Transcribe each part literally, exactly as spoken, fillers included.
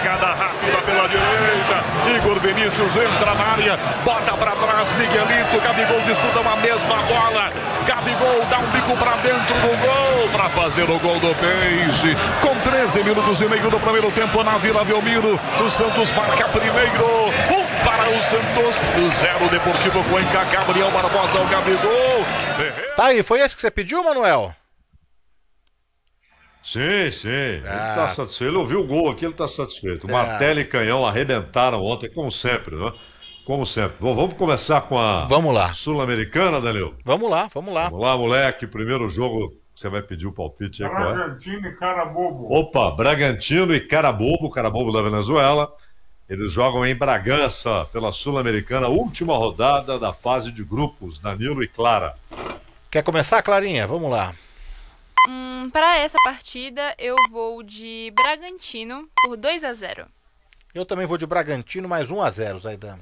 jogada rápida pela direita. Igor Vinícius entra na área, bota pra trás, Miguelito, Gabigol disputam a mesma bola. Gabigol dá um bico pra dentro do gol, pra fazer o gol do Peixe. Com treze minutos e meio do primeiro tempo na Vila Belmiro, o Santos marca primeiro. Um para o Santos, zero Deportivo Cuenca, Gabriel Barbosa, o Gabigol. Tá aí, foi esse que você pediu, Manuel? Sim, sim, ele Ah. tá satisfeito, ele ouviu o gol aqui, ele tá satisfeito. É. Martelo e Canhão arrebentaram ontem, como sempre, né? Como sempre. Bom, vamos começar com a Vamos lá. Sul-Americana, Danilo? Vamos lá, vamos lá. Vamos lá, moleque, primeiro jogo, você vai pedir o palpite aí, qual é? Bragantino e Carabobo. Opa, Bragantino e Carabobo, Carabobo da Venezuela. Eles jogam em Bragança pela Sul-Americana, última rodada da fase de grupos, Danilo e Clara. Quer começar, Clarinha? Vamos lá. Hum, para essa partida, eu vou de Bragantino por dois a zero. Eu também vou de Bragantino, mais um a zero, Zaidan.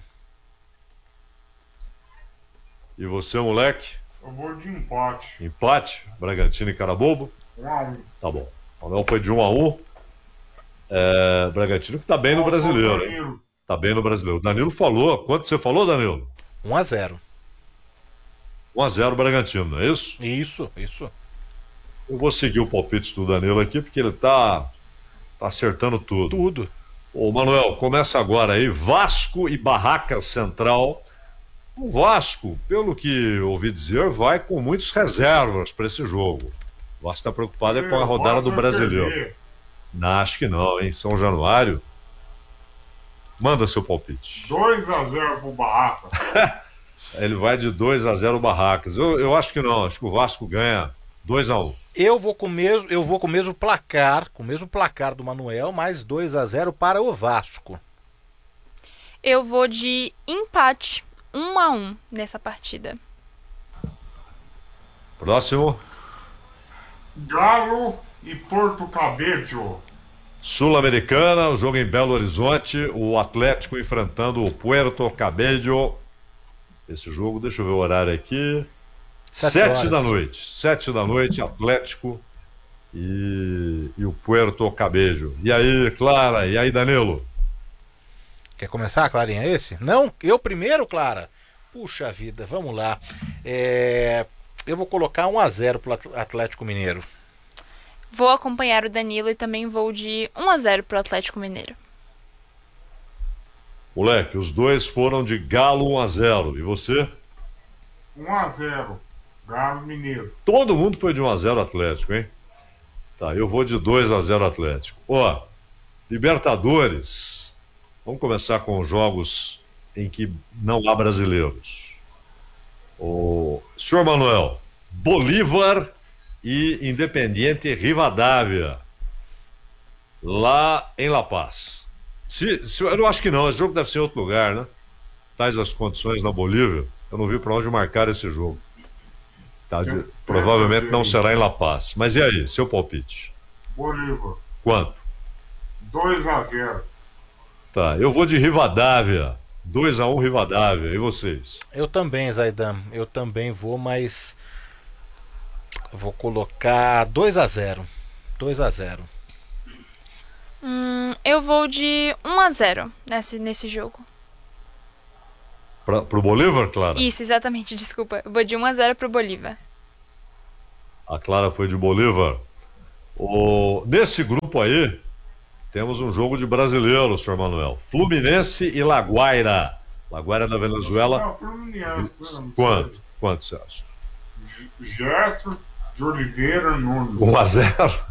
E você, moleque? Eu vou de empate. Empate, Bragantino e Carabobo. Um a um. Tá bom. O Manuel foi de um a um. É, Bragantino que tá bem no brasileiro, hein? Danilo. Tá bem no brasileiro. O Danilo falou. Quanto você falou, Danilo? um a zero. um a zero Bragantino, não é isso? Isso, isso. Eu vou seguir o palpite do Danilo aqui, porque ele tá, tá acertando tudo. Tudo. Ô, Manuel, começa agora aí. Vasco e Barracas Central. O Vasco, pelo que ouvi dizer, vai com muitas reservas para esse jogo. O Vasco está preocupado é com a rodada do Brasileiro. Não, acho que não, hein? São Januário. Manda seu palpite. dois a zero pro Barraca. Ele vai de dois a zero Barracas. Eu, eu acho que não, acho que o Vasco ganha dois a um. Eu vou com o mesmo, eu vou com o mesmo placar, com o mesmo placar do Manuel, mais dois a zero para o Vasco. Eu vou de empate um a um nessa partida. Próximo. Galo e Porto Cabello. Sul-Americana, o jogo em Belo Horizonte, o Atlético enfrentando o Puerto Cabello. Esse jogo, deixa eu ver o horário aqui. Sete Sete horas. da noite. Sete da noite, Atlético e, e o Puerto Cabello. E aí, Clara? E aí, Danilo? Quer começar, Clarinha, esse? Não, eu primeiro, Clara. Puxa vida, vamos lá. É, eu vou colocar um a zero para o Atlético Mineiro. Vou acompanhar o Danilo e também vou de um a zero pro Atlético Mineiro. Moleque, os dois foram de Galo um a zero. E você? um a zero. Galo Mineiro. Todo mundo foi de um a zero Atlético, hein? Tá, eu vou de dois a zero Atlético. Ó, Libertadores. Vamos começar com os jogos em que não há brasileiros. O senhor Manuel, Bolívar e Independiente Rivadavia, lá em La Paz. Se, se, eu não acho que não, esse jogo deve ser em outro lugar, né? Tais as condições na Bolívia, eu não vi para onde marcar esse jogo. Tá, de, provavelmente não será em La Paz. Mas e aí, seu palpite? Bolívar. Quanto? dois a zero. Tá, eu vou de Rivadavia. dois a um Rivadavia. E vocês? Eu também, Zaidan. Eu também vou, mas vou colocar dois a zero. dois a zero. Hum, eu vou de um a zero nesse, nesse jogo. Pra, pro Bolívar, Clara? Isso, exatamente, desculpa. Eu vou de um a zero pro Bolívar. A Clara foi de Bolívar. O... Nesse grupo aí, temos um jogo de brasileiro, senhor Manuel. Fluminense e Laguaira. Laguaira da Venezuela. Não, Fluminense. Né? Quanto? Quanto você acha? Gerson de Oliveira Nunes. um a zero?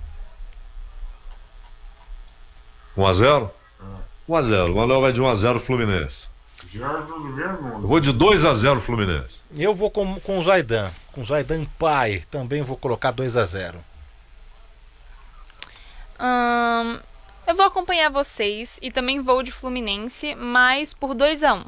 um a zero? um a zero. O Manuel vai de um a zero Fluminense. Gerson de Oliveira Nunes. Eu vou de dois a zero Fluminense. Eu vou com, com o Zaidan. Com o Zaidan pai. Também vou colocar dois a zero. Hum, eu vou acompanhar vocês e também vou de Fluminense, mas por dois a um.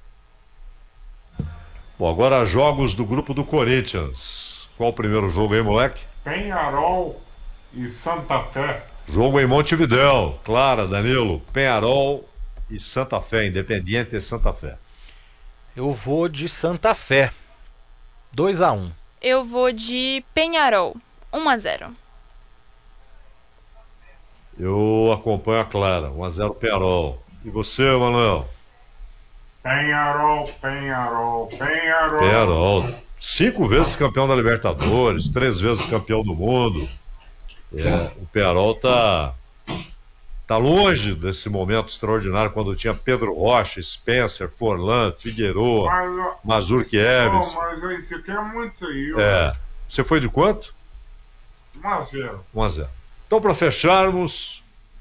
Bom, agora jogos do grupo do Corinthians. Qual o primeiro jogo aí, moleque? Penharol e Santa Fé. Jogo em Montevidéu. Clara, Danilo, Penharol e Santa Fé, Independiente e Santa Fé. Eu vou de Santa Fé. dois a um. Eu vou de Penharol, um a zero. Eu acompanho a Clara, um a zero Pearol. E você, Manuel? Penharol, Penharol, Penharol. Pearol. Cinco vezes campeão da Libertadores, três vezes campeão do mundo. É, o Pearol tá, tá longe desse momento extraordinário quando tinha Pedro Rocha, Spencer, Forlan, Figueroa, Mas, ó, Mazurkiewicz. ó, mas aí você quer muito aí, ó. É. Você foi de quanto? um a zero. um a zero. Então, para fecharmos,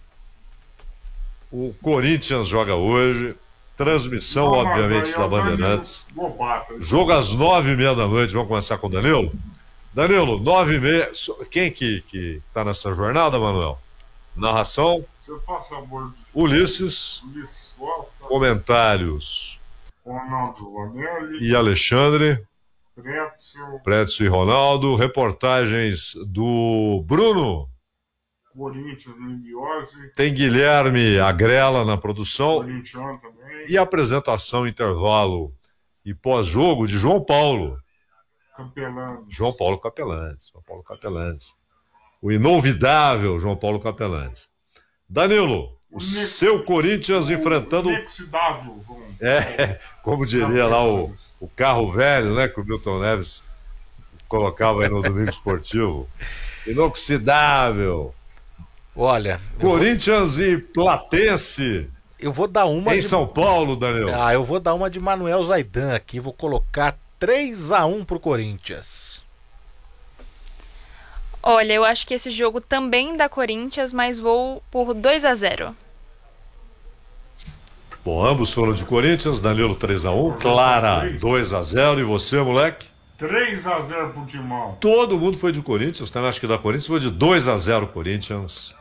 o Corinthians joga hoje. Transmissão, Não, mas obviamente, aí é da o Danilo Bandeirantes. Lobato. Jogo às nove e meia da noite. Vamos começar com o Danilo? Danilo, nove e meia. Quem que, que tá nessa jornada, Manuel? Narração, Você faz favor de Ulisses. Ulisses Costa, Comentários, Ronaldo Vanelli, e Alexandre. Pretzel, Prédio e Ronaldo. Reportagens do Bruno. Corinthians, Mindiose, Tem Guilherme Agrela na produção. Corinthians também, E a apresentação, intervalo e pós-jogo de João Paulo. Capelano. João Paulo Capelães. João Paulo Capelães. O inovidável João Paulo Capelães. Danilo, o Nex- seu Corinthians enfrentando. Inexidável, João. É, como diria lá o, o carro velho, né? Que o Milton Neves colocava aí no Domingo Esportivo. Inoxidável. Olha, eu vou, Corinthians e Platense eu vou dar uma em de... São Paulo, Danilo. Ah, eu vou dar uma de Manuel Zaidan aqui, vou colocar três a um pro Corinthians. Olha, eu acho que esse jogo também dá Corinthians, mas vou por dois a zero. Bom, ambos foram de Corinthians, Danilo três a um, Clara dois a zero, e você, moleque? três a zero pro Timão. Todo mundo foi de Corinthians, também acho que da Corinthians foi de dois a zero Corinthians.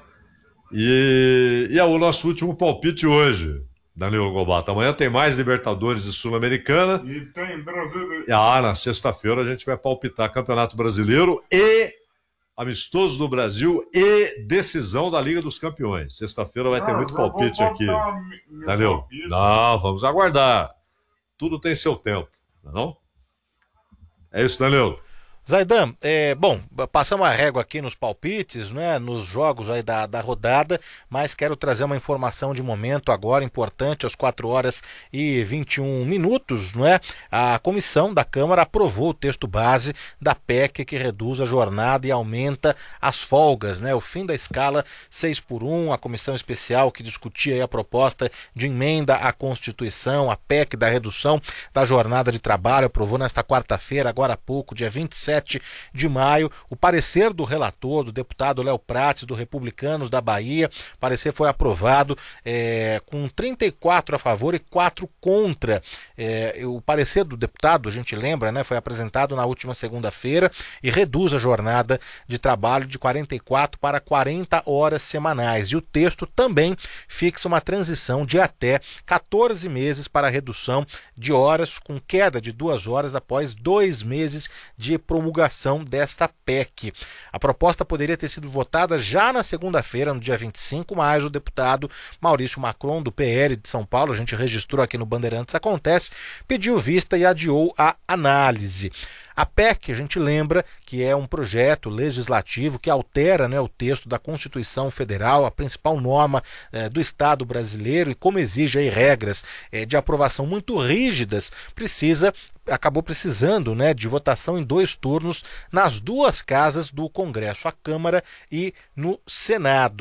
E, e é o nosso último palpite hoje, Danilo Gobato. Amanhã tem mais Libertadores e Sul-Americana. E tem Brasil. Ah, na sexta-feira a gente vai palpitar Campeonato Brasileiro e Amistoso do Brasil e decisão da Liga dos Campeões. Sexta-feira vai ter Ah, muito eu vou palpite aqui. botar meu Danilo, palpite. não, vamos aguardar. Tudo tem seu tempo, não é não? É isso, Danilo. Zaidan, é, bom, passamos a régua aqui nos palpites, né, nos jogos aí da, da rodada, mas quero trazer uma informação de momento agora importante, às quatro horas e vinte e um minutos, não é? A comissão da Câmara aprovou o texto base da P E C que reduz a jornada e aumenta as folgas, né? O fim da escala seis por um, a comissão especial que discutia aí a proposta de emenda à Constituição, a P E C da redução da jornada de trabalho, aprovou nesta quarta-feira, agora há pouco, dia vinte e sete de maio, o parecer do relator, do deputado Léo Prates, do Republicanos da Bahia. O parecer foi aprovado é, com trinta e quatro a favor e quatro contra. É, o parecer do deputado, a gente lembra, né, foi apresentado na última segunda-feira e reduz a jornada de trabalho de quarenta e quatro para quarenta horas semanais. E o texto também fixa uma transição de até quatorze meses para a redução de horas, com queda de duas horas após dois meses de promulgação desta P E C. A proposta poderia ter sido votada já na segunda-feira, no dia vinte e cinco, mas o deputado Maurício Macron, do P L de São Paulo, a gente registrou aqui no Bandeirantes Acontece, pediu vista e adiou a análise. A P E C, a gente lembra que é um projeto legislativo que altera, né, o texto da Constituição Federal, a principal norma eh, do Estado brasileiro, e como exige aí regras eh, de aprovação muito rígidas, precisa acabou precisando, né, de votação em dois turnos nas duas casas do Congresso, a Câmara e no Senado.